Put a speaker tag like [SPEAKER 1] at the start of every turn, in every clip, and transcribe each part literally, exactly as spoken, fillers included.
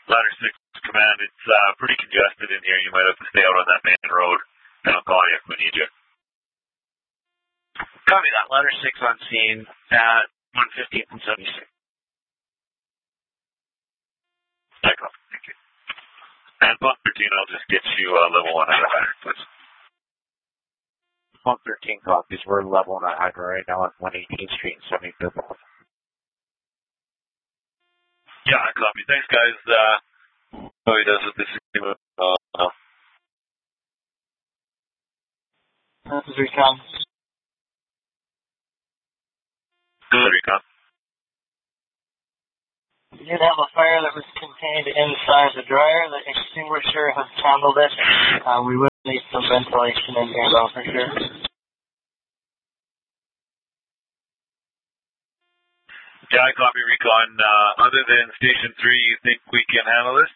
[SPEAKER 1] Ladder six command, it's uh, pretty congested in here. You might have to stay out on that main road, and I'll call you if we need you.
[SPEAKER 2] Copy that. Ladder six on scene at one fifteen and seventy-six.
[SPEAKER 1] I copy. Thank you. And pump thirteen, I'll just get you uh, level one out of hydrant, please.
[SPEAKER 2] Pump thirteen copies. We're level on that hydrant right now on one eighteenth Street and seventy-fifth.
[SPEAKER 1] Yeah, I copy. Thanks, guys. Uh, oh, he does it this evening. Uh, uh.
[SPEAKER 3] This is Recon.
[SPEAKER 1] Good, Recon.
[SPEAKER 3] We did have a fire that was contained inside the dryer. The extinguisher has handled it. Uh, we will need some ventilation in here, though, for sure.
[SPEAKER 1] Yeah, I copy, Recon. Uh, other than Station three, you think we can handle this?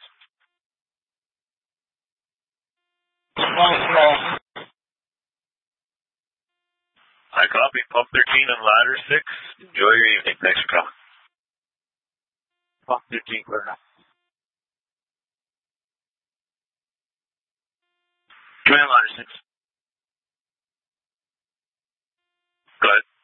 [SPEAKER 3] Uh,
[SPEAKER 1] I copy. Pump thirteen and Ladder six. Enjoy your evening. Thanks for coming.
[SPEAKER 2] Pump thirteen, clear enough.
[SPEAKER 1] Command Ladder six. Go ahead.